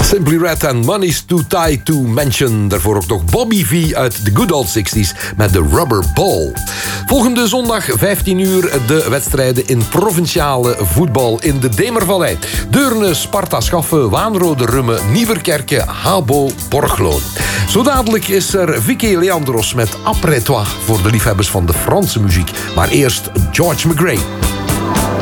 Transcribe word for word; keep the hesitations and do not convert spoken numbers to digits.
Simply Red and Money's Too Tight to Mention. Daarvoor ook nog Bobby V uit The Good Old zestig's met de Rubber Ball. Volgende zondag vijftien uur de wedstrijden in provinciale voetbal in de Demervallei. Deurne, Sparta Schaffen, Waanrode Rummen, Nieuwerkerke, Habo, Borgloon. Zo dadelijk is er Vicky Leandros met Après Toi voor de liefhebbers van de Franse muziek. Maar eerst George McGray.